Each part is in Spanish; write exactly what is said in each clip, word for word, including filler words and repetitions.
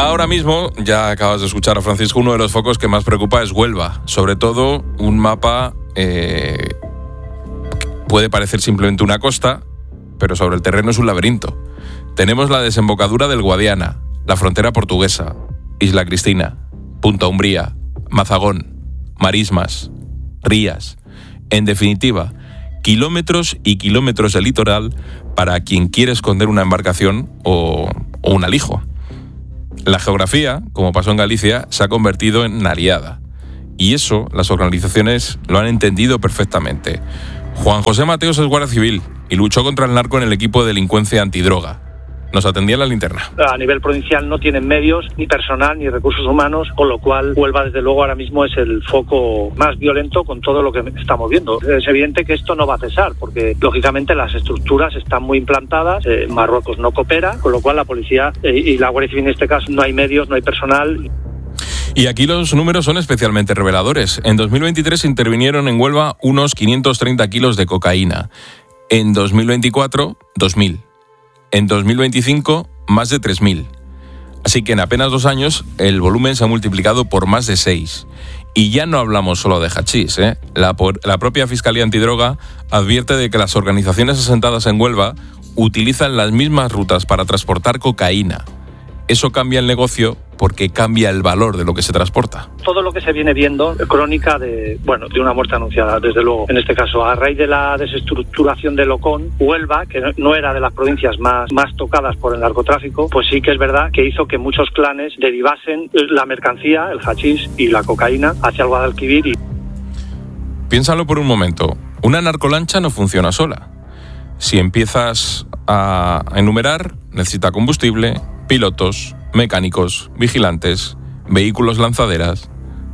Ahora mismo, ya acabas de escuchar a Francisco, uno de los focos que más preocupa es Huelva. Sobre todo, un mapa eh, puede parecer simplemente una costa, pero sobre el terreno es un laberinto. Tenemos la desembocadura del Guadiana, la frontera portuguesa, Isla Cristina, Punta Umbría, Mazagón, Marismas, Rías. En definitiva, kilómetros y kilómetros de litoral para quien quiere esconder una embarcación o, o un alijo. La geografía, como pasó en Galicia, se ha convertido en aliada. Y eso las organizaciones lo han entendido perfectamente. Juan José Mateos es guardia civil y luchó contra el narco en el equipo de delincuencia antidroga. Nos atendía en la linterna. A nivel provincial no tienen medios, ni personal, ni recursos humanos, con lo cual Huelva, desde luego, ahora mismo es el foco más violento con todo lo que estamos viendo. Es evidente que esto no va a cesar, porque, lógicamente, las estructuras están muy implantadas, eh, Marruecos no coopera, con lo cual la policía eh, y la Guardia Civil, en este caso, no hay medios, no hay personal. Y aquí los números son especialmente reveladores. En dos mil veintitrés intervinieron en Huelva unos quinientos treinta kilos de cocaína. En dos mil veinticuatro, dos mil. En dos mil veinticinco, más de tres mil. Así que en apenas dos años, el volumen se ha multiplicado por más de seis. Y ya no hablamos solo de hachís, ¿eh? La, la propia Fiscalía Antidroga advierte de que las organizaciones asentadas en Huelva utilizan las mismas rutas para transportar cocaína. Eso cambia el negocio porque cambia el valor de lo que se transporta. Todo lo que se viene viendo, crónica de, bueno, de una muerte anunciada, desde luego. En este caso, a raíz de la desestructuración de Locón, Huelva, que no era de las provincias más, más tocadas por el narcotráfico, pues sí que es verdad que hizo que muchos clanes derivasen la mercancía, el hachís y la cocaína hacia el Guadalquivir. Y... Piénsalo por un momento. Una narcolancha no funciona sola. Si empiezas a enumerar, necesita combustible, pilotos, mecánicos, vigilantes, vehículos lanzaderas,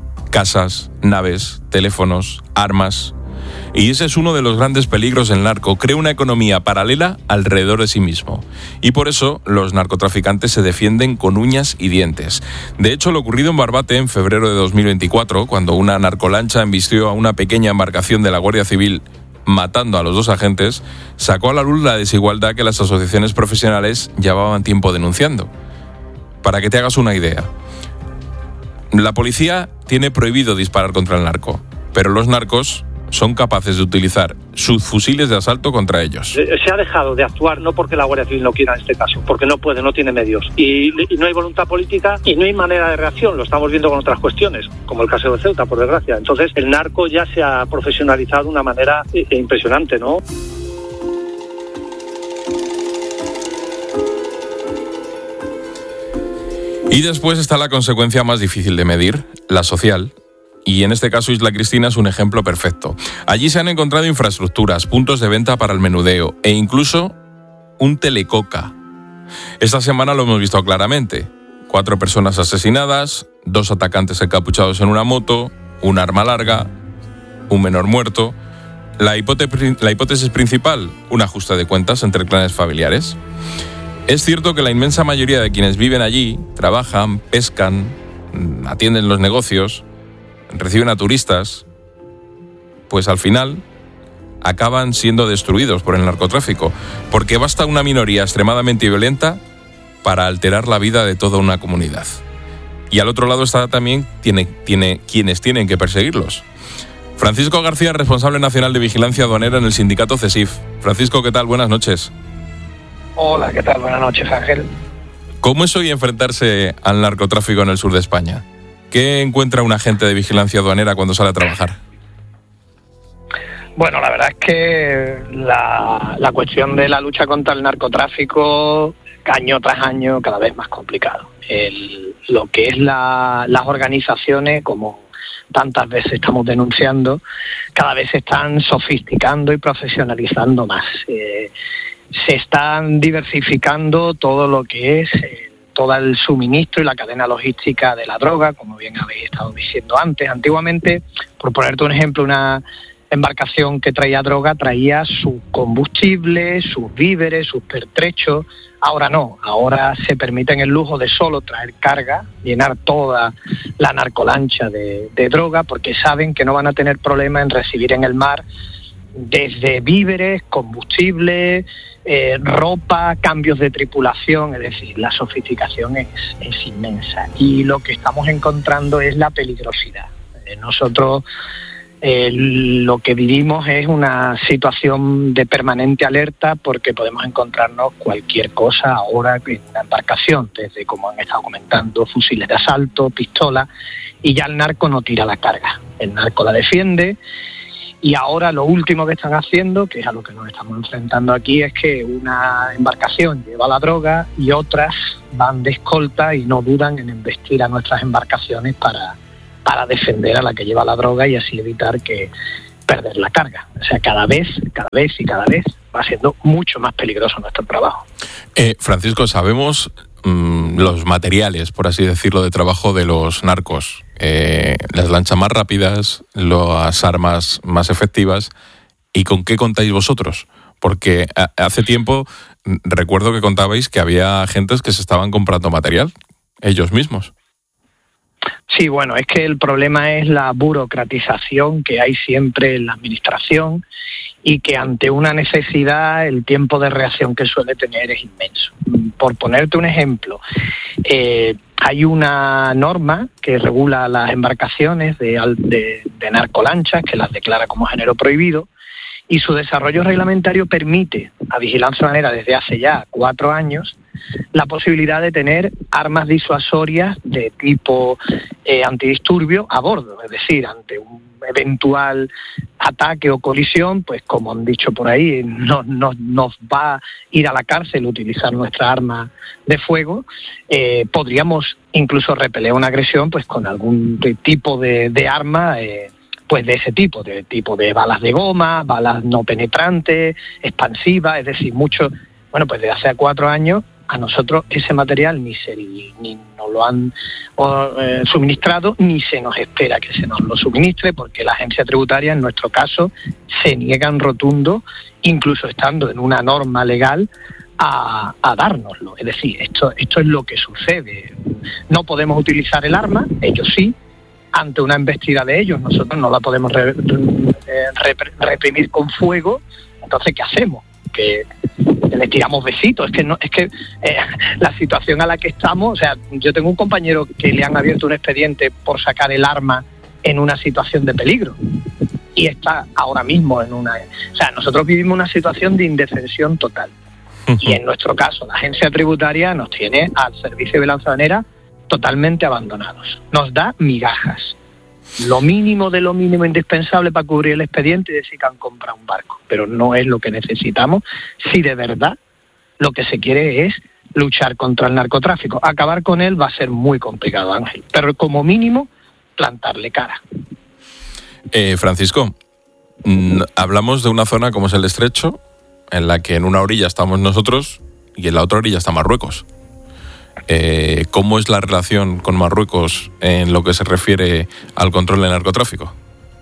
casas, naves, teléfonos, armas. Y ese es uno de los grandes peligros del narco. Crea una economía paralela alrededor de sí mismo. Y por eso los narcotraficantes se defienden con uñas y dientes. De hecho, lo ocurrido en Barbate en febrero de dos mil veinticuatro, cuando una narcolancha embistió a una pequeña embarcación de la Guardia Civil matando a los dos agentes, sacó a la luz la desigualdad que las asociaciones profesionales llevaban tiempo denunciando. Para que te hagas una idea, la policía tiene prohibido disparar contra el narco, pero los narcos son capaces de utilizar sus fusiles de asalto contra ellos. Se ha dejado de actuar no porque la Guardia Civil no quiera en este caso, porque no puede, no tiene medios. Y, y no hay voluntad política y no hay manera de reacción. Lo estamos viendo con otras cuestiones, como el caso de Ceuta, por desgracia. Entonces, el narco ya se ha profesionalizado de una manera eh, impresionante, ¿no? Y después está la consecuencia más difícil de medir, la social. Y en este caso Isla Cristina es un ejemplo perfecto. Allí se han encontrado infraestructuras, puntos de venta para el menudeo e incluso un telecoca. Esta semana lo hemos visto claramente. Cuatro personas asesinadas, dos atacantes encapuchados en una moto, un arma larga, un menor muerto. La hipótesis, la hipótesis principal, un ajuste de cuentas entre clanes familiares. Es cierto que la inmensa mayoría de quienes viven allí trabajan, pescan, atienden los negocios, reciben a turistas, pues al final acaban siendo destruidos por el narcotráfico, porque basta una minoría extremadamente violenta para alterar la vida de toda una comunidad. Y al otro lado está también tiene, tiene, quienes tienen que perseguirlos. Francisco García, responsable nacional de Vigilancia Aduanera en el sindicato CESIF. Francisco, ¿qué tal? Buenas noches. Hola, ¿qué tal? Buenas noches, Ángel. ¿Cómo es hoy enfrentarse al narcotráfico en el sur de España? ¿Qué encuentra un agente de vigilancia aduanera cuando sale a trabajar? Bueno, la verdad es que la, la cuestión de la lucha contra el narcotráfico, año tras año, cada vez más complicado. El, lo que es la, las organizaciones, como tantas veces estamos denunciando, cada vez se están sofisticando y profesionalizando más. Eh, se están diversificando todo lo que es eh, todo el suministro y la cadena logística de la droga, como bien habéis estado diciendo antes. Antiguamente, por ponerte un ejemplo, una embarcación que traía droga traía su combustible, sus víveres, sus pertrechos. Ahora no, ahora se permiten el lujo de solo traer carga, llenar toda la narcolancha de, de droga, porque saben que no van a tener problema en recibir en el mar desde víveres, combustible, eh, ropa, cambios de tripulación, es decir, la sofisticación es, es inmensa. Y lo que estamos encontrando es la peligrosidad. Eh, nosotros eh, lo que vivimos es una situación de permanente alerta porque podemos encontrarnos cualquier cosa ahora en una embarcación, desde, como han estado comentando, fusiles de asalto, pistolas, y ya el narco no tira la carga, el narco la defiende. Y ahora lo último que están haciendo, que es a lo que nos estamos enfrentando aquí, es que una embarcación lleva la droga y otras van de escolta y no dudan en embestir a nuestras embarcaciones para, para defender a la que lleva la droga y así evitar que perder la carga. O sea, cada vez, cada vez y cada vez va siendo mucho más peligroso nuestro trabajo. Eh, Francisco, sabemos mmm, los materiales, por así decirlo, de trabajo de los narcos. Eh, las lanchas más rápidas, las armas más efectivas. ¿Y con qué contáis vosotros? Porque hace tiempo recuerdo que contabais que había agentes que se estaban comprando material, ellos mismos. Sí, bueno, es que el problema es la burocratización que hay siempre en la administración y que ante una necesidad el tiempo de reacción que suele tener es inmenso. Por ponerte un ejemplo, eh, hay una norma que regula las embarcaciones de, de, de narcolanchas, que las declara como género prohibido, y su desarrollo reglamentario permite a Vigilancia Aduanera desde hace ya cuatro años la posibilidad de tener armas disuasorias de tipo eh, antidisturbio a bordo, es decir, ante un eventual ataque o colisión, pues como han dicho por ahí, no, no, nos va a ir a la cárcel utilizar nuestra arma de fuego, eh, podríamos incluso repeler una agresión pues con algún tipo de, de arma eh, pues de ese tipo, de tipo de balas de goma, balas no penetrantes, expansivas, es decir, mucho. Bueno, pues desde hace cuatro años a nosotros ese material ni se ni nos lo han o, eh, suministrado, ni se nos espera que se nos lo suministre, porque la agencia tributaria, en nuestro caso, se niega en rotundo, incluso estando en una norma legal, a, a dárnoslo. Es decir, esto, esto es lo que sucede. No podemos utilizar el arma, ellos sí. Ante una embestida de ellos, nosotros no la podemos re, re, reprimir con fuego. Entonces, ¿qué hacemos? Que le tiramos besitos. Es que no, es que eh, la situación a la que estamos, o sea, yo tengo un compañero que le han abierto un expediente por sacar el arma en una situación de peligro y está ahora mismo en una. O sea, nosotros vivimos una situación de indefensión total. Y en nuestro caso, la agencia tributaria nos tiene al servicio de Vigilancia Aduanera totalmente abandonados. Nos da migajas. Lo mínimo de lo mínimo indispensable para cubrir el expediente y decir que han comprado un barco. Pero no es lo que necesitamos si de verdad lo que se quiere es luchar contra el narcotráfico. Acabar con él va a ser muy complicado, Ángel. Pero como mínimo, plantarle cara. Eh, Francisco, mmm, hablamos de una zona como es el Estrecho, en la que en una orilla estamos nosotros y en la otra orilla está Marruecos. Eh, ¿Cómo es la relación con Marruecos en lo que se refiere al control del narcotráfico?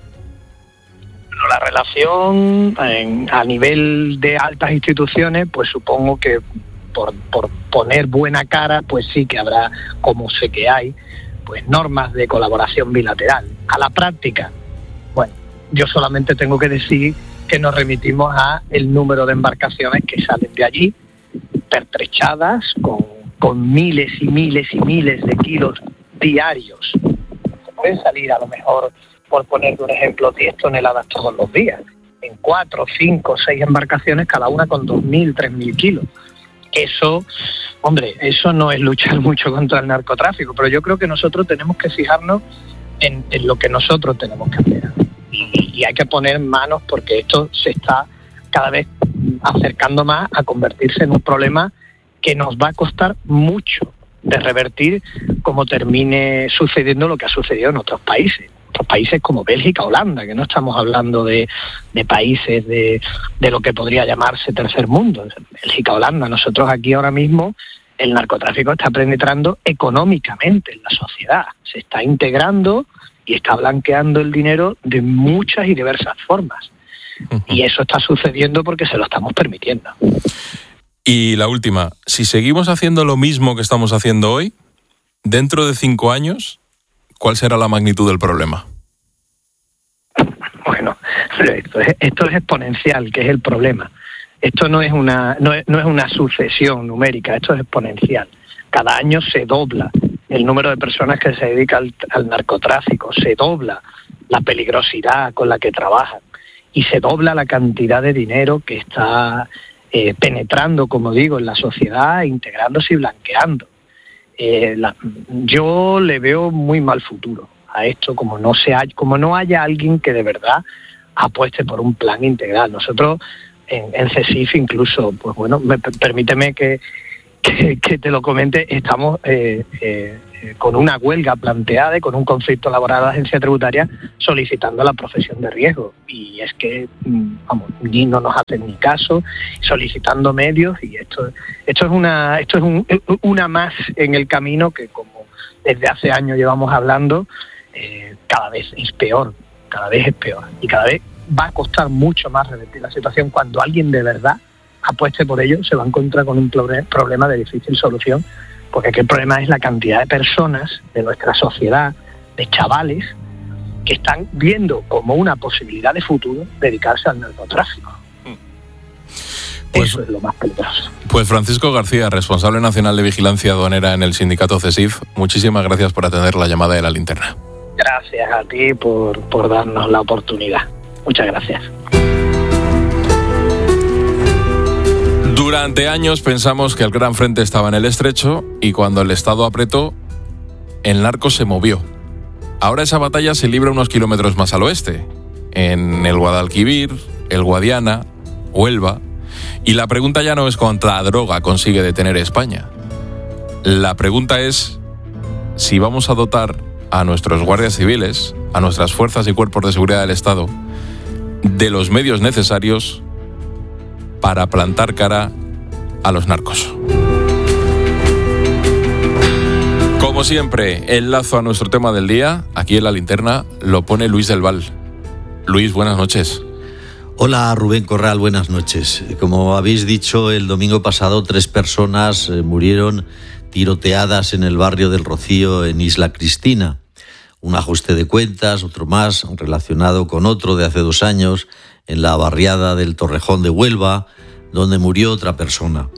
La relación en, a nivel de altas instituciones, pues supongo que por, por poner buena cara, pues sí que habrá, como sé que hay, pues normas de colaboración bilateral. A la práctica, bueno, yo solamente tengo que decir que nos remitimos a el número de embarcaciones que salen de allí, pertrechadas, con con miles y miles y miles de kilos diarios. Se pueden salir a lo mejor, por poner un ejemplo, diez toneladas todos los días, en cuatro, cinco, seis embarcaciones, cada una con dos mil, tres mil kilos. Eso, hombre, eso no es luchar mucho contra el narcotráfico, pero yo creo que nosotros tenemos que fijarnos en, en lo que nosotros tenemos que hacer. Y, y hay que poner manos porque esto se está cada vez acercando más a convertirse en un problema que nos va a costar mucho de revertir como termine sucediendo lo que ha sucedido en otros países. Otros países como Bélgica, Holanda, que no estamos hablando de, de países de, de lo que podría llamarse tercer mundo. Bélgica, Holanda, nosotros aquí ahora mismo el narcotráfico está penetrando económicamente en la sociedad. Se está integrando y está blanqueando el dinero de muchas y diversas formas. Uh-huh. Y eso está sucediendo porque se lo estamos permitiendo. Y la última, si seguimos haciendo lo mismo que estamos haciendo hoy, dentro de cinco años, ¿cuál será la magnitud del problema? Bueno, Esto es, esto es exponencial, que es el problema. Esto no es una no es, no es una sucesión numérica, esto es exponencial. Cada año se dobla el número de personas que se dedican al, al narcotráfico, se dobla la peligrosidad con la que trabajan y se dobla la cantidad de dinero que está eh, penetrando, como digo, en la sociedad, integrándose y blanqueando. Eh, la, yo le veo muy mal futuro a esto, como no se hay, como no haya alguien que de verdad apueste por un plan integral. Nosotros en, en CESIF incluso, pues bueno, me, permíteme que, que, que te lo comente, estamos eh, eh, con una huelga planteada y con un conflicto laboral a la agencia tributaria solicitando la profesión de riesgo. Y es que, vamos, ni no nos hacen ni caso, solicitando medios, y esto, esto es una, esto es un, una más en el camino que, como desde hace años llevamos hablando, eh, cada vez es peor, cada vez es peor. Y cada vez va a costar mucho más revertir la situación. Cuando alguien de verdad apueste por ello, se va a encontrar con un problema de difícil solución, porque aquí el problema es la cantidad de personas de nuestra sociedad, de chavales, que están viendo como una posibilidad de futuro dedicarse al narcotráfico. Pues, eso es lo más peligroso. Pues Francisco García, responsable nacional de Vigilancia Aduanera en el sindicato CESIF, muchísimas gracias por atender la llamada de La Linterna. Gracias a ti por, por darnos la oportunidad. Muchas gracias. Durante años pensamos que el gran frente estaba en el estrecho y cuando el Estado apretó, el narco se movió. Ahora esa batalla se libra unos kilómetros más al oeste, en el Guadalquivir, el Guadiana, Huelva. Y la pregunta ya no es cuánta droga consigue detener España. La pregunta es si vamos a dotar a nuestros guardias civiles, a nuestras fuerzas y cuerpos de seguridad del Estado, de los medios necesarios para plantar cara a los narcos. Como siempre, el lazo a nuestro tema del día, aquí en La Linterna, lo pone Luis del Val. Luis, buenas noches. Hola Rubén Corral, buenas noches. Como habéis dicho, el domingo pasado tres personas eh, murieron tiroteadas en el barrio del Rocío, en Isla Cristina. Un ajuste de cuentas, otro más, relacionado con otro de hace dos años, en la barriada del Torrejón de Huelva, donde murió otra persona.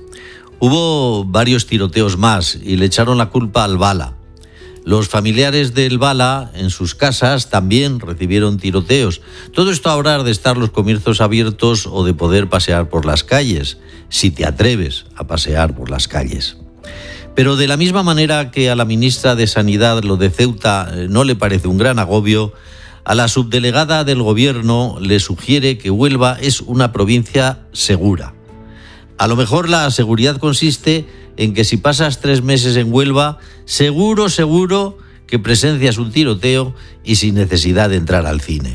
Hubo varios tiroteos más y le echaron la culpa al bala. Los familiares del bala en sus casas también recibieron tiroteos. Todo esto a hora de estar los comercios abiertos o de poder pasear por las calles, si te atreves a pasear por las calles. Pero de la misma manera que a la ministra de Sanidad lo de Ceuta no le parece un gran agobio, a la subdelegada del Gobierno le sugiere que Huelva es una provincia segura. A lo mejor la seguridad consiste en que si pasas tres meses en Huelva, seguro, seguro que presencias un tiroteo y sin necesidad de entrar al cine.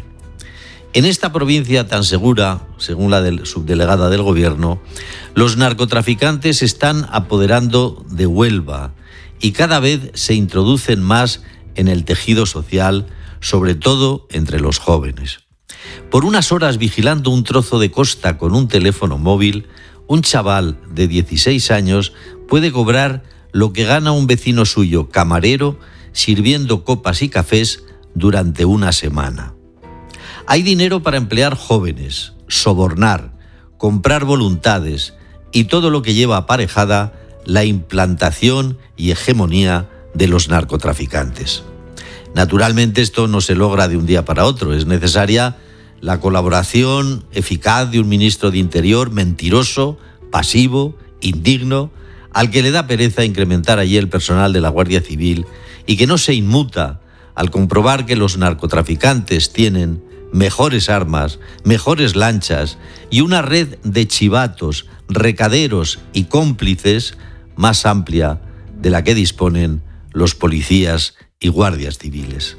En esta provincia tan segura, según la del subdelegada del Gobierno, los narcotraficantes se están apoderando de Huelva y cada vez se introducen más en el tejido social, sobre todo entre los jóvenes. Por unas horas vigilando un trozo de costa con un teléfono móvil, un chaval de dieciséis años puede cobrar lo que gana un vecino suyo, camarero, sirviendo copas y cafés durante una semana. Hay dinero para emplear jóvenes, sobornar, comprar voluntades y todo lo que lleva aparejada la implantación y hegemonía de los narcotraficantes. Naturalmente esto no se logra de un día para otro, es necesaria la colaboración eficaz de un ministro de Interior mentiroso, pasivo, indigno, al que le da pereza incrementar allí el personal de la Guardia Civil y que no se inmuta al comprobar que los narcotraficantes tienen mejores armas, mejores lanchas y una red de chivatos, recaderos y cómplices más amplia de la que disponen los policías y guardias civiles.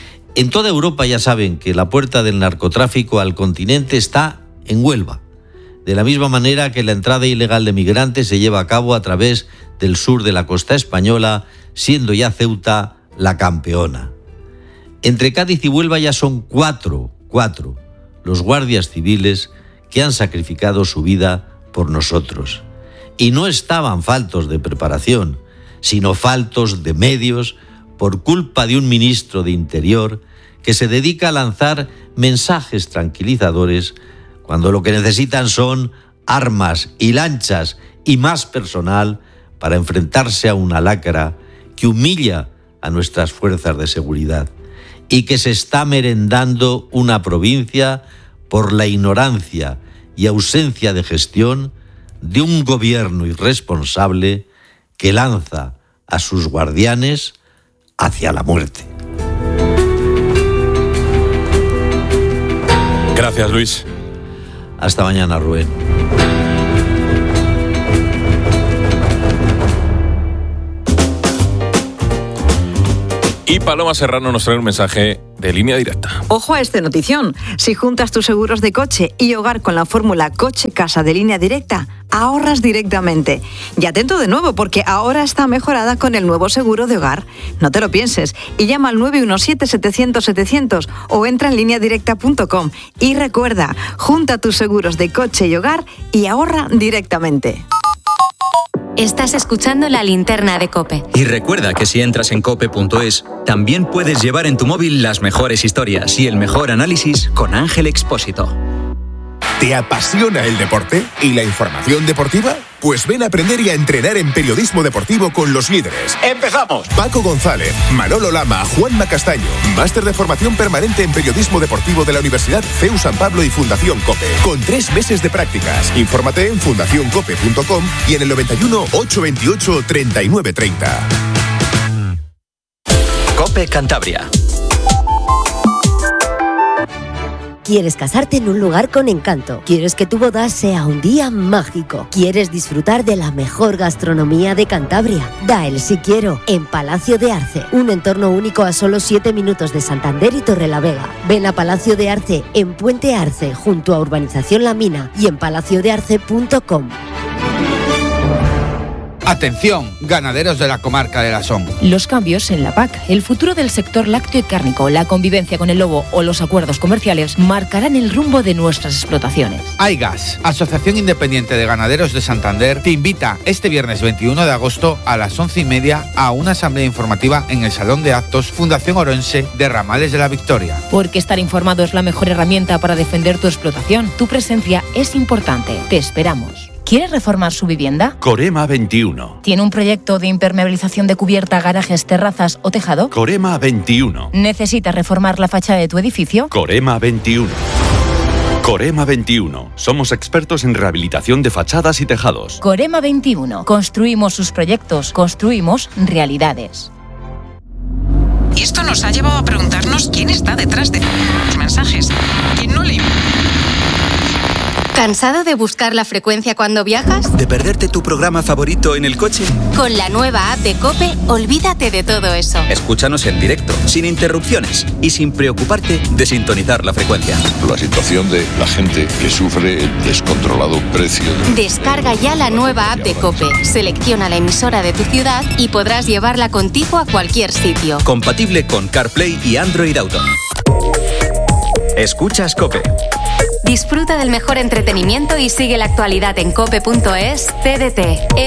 En toda Europa ya saben que la puerta del narcotráfico al continente está en Huelva, de la misma manera que la entrada ilegal de migrantes se lleva a cabo a través del sur de la costa española, siendo ya Ceuta la campeona. Entre Cádiz y Huelva ya son cuatro, cuatro, los guardias civiles que han sacrificado su vida por nosotros. Y no estaban faltos de preparación, sino faltos de medios por culpa de un ministro de Interior que se dedica a lanzar mensajes tranquilizadores cuando lo que necesitan son armas y lanchas y más personal para enfrentarse a una lacra que humilla a nuestras fuerzas de seguridad y que se está merendando una provincia por la ignorancia y ausencia de gestión de un gobierno irresponsable que lanza a sus guardianes hacia la muerte. Gracias, Luis. Hasta mañana, Rubén. Y Paloma Serrano nos trae un mensaje de Línea Directa. Ojo a esta notición. Si juntas tus seguros de coche y hogar con la fórmula coche-casa de Línea Directa, ahorras directamente. Y atento de nuevo, porque ahora está mejorada con el nuevo seguro de hogar. No te lo pienses y llama al nueve uno siete, setecientos, setecientos o entra en línea directa punto com. Y recuerda, junta tus seguros de coche y hogar y ahorra directamente. Estás escuchando La Linterna de COPE. Y recuerda que si entras en cope punto es, también puedes llevar en tu móvil las mejores historias y el mejor análisis con Ángel Expósito. ¿Te apasiona el deporte y la información deportiva? Pues ven a aprender y a entrenar en periodismo deportivo con los líderes. ¡Empezamos! Paco González, Manolo Lama, Juanma Castaño. Máster de formación permanente en periodismo deportivo de la Universidad C E U San Pablo y Fundación COPE. Con tres meses de prácticas. Infórmate en fundación cope punto com y en el noventa y uno, ochocientos veintiocho, treinta y nueve treinta. COPE Cantabria. ¿Quieres casarte en un lugar con encanto? ¿Quieres que tu boda sea un día mágico? ¿Quieres disfrutar de la mejor gastronomía de Cantabria? Da el sí quiero en Palacio de Arce, un entorno único a solo siete minutos de Santander y Torrelavega. Ven a Palacio de Arce en Puente Arce, junto a Urbanización La Mina y en palacio de arce punto com. Atención, ganaderos de la comarca de la Son. Los cambios en la P A C, el futuro del sector lácteo y cárnico, la convivencia con el lobo o los acuerdos comerciales marcarán el rumbo de nuestras explotaciones. AIGAS, Asociación Independiente de Ganaderos de Santander, te invita este viernes veintiuno de agosto a las once y media a una asamblea informativa en el Salón de Actos Fundación Orense de Ramales de la Victoria. Porque estar informado es la mejor herramienta para defender tu explotación. Tu presencia es importante. Te esperamos. ¿Quiere reformar su vivienda? Corema veintiuno. ¿Tiene un proyecto de impermeabilización de cubierta, garajes, terrazas o tejado? Corema veintiuno. ¿Necesita reformar la fachada de tu edificio? Corema veintiuno. Corema veintiuno. Somos expertos en rehabilitación de fachadas y tejados. Corema veintiuno. Construimos sus proyectos, construimos realidades. Y esto nos ha llevado a preguntarnos quién está detrás de los mensajes. ¿Quién no le... ¿Cansado de buscar la frecuencia cuando viajas? ¿De perderte tu programa favorito en el coche? Con la nueva app de COPE, olvídate de todo eso. Escúchanos en directo, sin interrupciones y sin preocuparte de sintonizar la frecuencia. La situación de la gente que sufre el descontrolado precio. De... Descarga ya la nueva app de COPE, selecciona la emisora de tu ciudad y podrás llevarla contigo a cualquier sitio. Compatible con CarPlay y Android Auto. Escuchas COPE. Disfruta del mejor entretenimiento y sigue la actualidad en cope punto es, T D T,